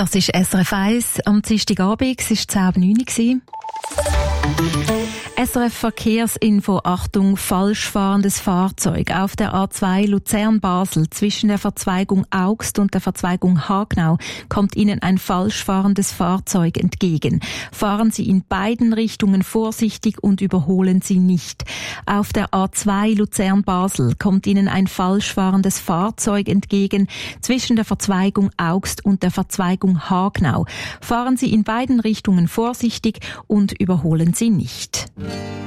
Das ist SRF 1 am Dienstagabend, es war 10:09 Uhr. SRF Verkehrsinfo, Achtung, falsch fahrendes Fahrzeug. Auf der A2 Luzern-Basel zwischen der Verzweigung Augst und der Verzweigung Hagnau kommt Ihnen ein falsch fahrendes Fahrzeug entgegen. Fahren Sie in beiden Richtungen vorsichtig und überholen Sie nicht. Auf der A2 Luzern-Basel kommt Ihnen ein falsch fahrendes Fahrzeug entgegen zwischen der Verzweigung Augst und der Verzweigung Hagnau. Fahren Sie in beiden Richtungen vorsichtig und überholen Sie nicht.